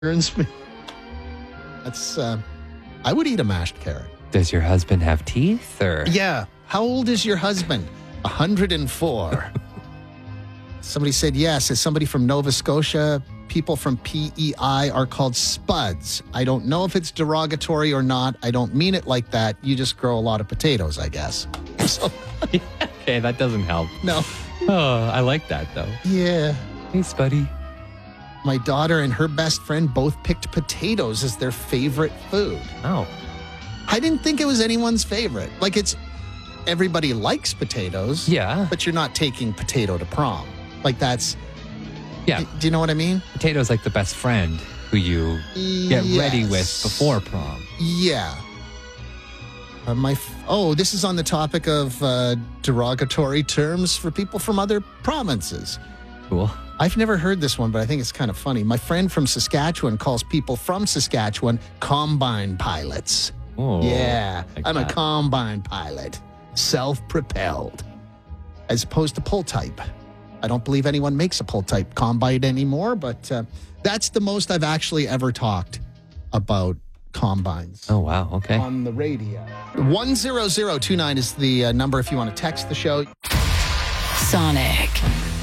Burns me. That's, I would eat a mashed carrot. Does your husband have teeth or? Yeah. How old is your husband? 104. Somebody said yes. As somebody from Nova Scotia, people from PEI are called spuds. I don't know if it's derogatory or not. I don't mean it like that. You just grow a lot of potatoes, I guess. So, Okay, that doesn't help. no. Oh, I like that though. Yeah. Hey, Spuddy. My daughter and her best friend both picked potatoes as their favorite food. Oh, I didn't think it was anyone's favorite. Like, it's everybody likes potatoes. yeah. But you're not taking potato to prom. Like, that's... Yeah. Do you know what I mean? Potato's like the best friend who you get ready with Yes. before prom. Yeah. This is on the topic of derogatory terms for people from other provinces. Cool. I've never heard this one, but I think it's kind of funny. My friend from Saskatchewan calls people from Saskatchewan combine pilots. Oh, Yeah, like I'm a that. combine pilot, self-propelled, as opposed to pull type. I don't believe anyone makes a pull type combine anymore, but that's the most I've actually ever talked about combines. Oh, wow. Okay. On the radio. 10029 is the number if you want to text the show. Sonic.